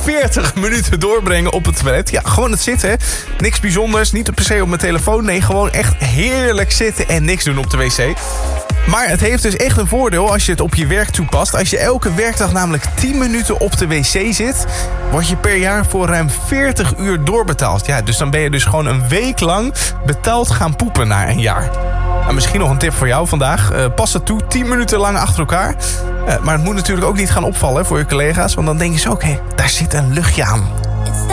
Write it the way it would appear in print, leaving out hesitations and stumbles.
40 minuten doorbrengen op het toilet. Ja, gewoon het zitten. Niks bijzonders, niet per se op mijn telefoon. Nee, gewoon echt heerlijk zitten en niks doen op de wc. Maar het heeft dus echt een voordeel als je het op je werk toepast. Als je elke werkdag namelijk 10 minuten op de wc zit, word je per jaar voor ruim 40 uur doorbetaald. Ja, dus dan ben je dus gewoon een week lang betaald gaan poepen na een jaar. En misschien nog een tip voor jou vandaag. Pas het toe, 10 minuten lang achter elkaar. Maar het moet natuurlijk ook niet gaan opvallen voor je collega's. Want dan denken ze, oké, daar zit een luchtje aan.